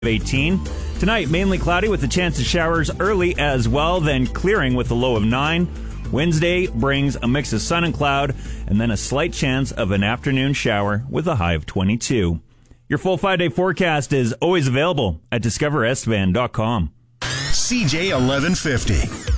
18. Tonight, mainly cloudy with a chance of showers early as well, then clearing with a low of 9. Wednesday brings a mix of sun and cloud, and then a slight chance of an afternoon shower with a high of 22. Your full 5-day forecast is always available at discoverestevan.com. CJ 1150.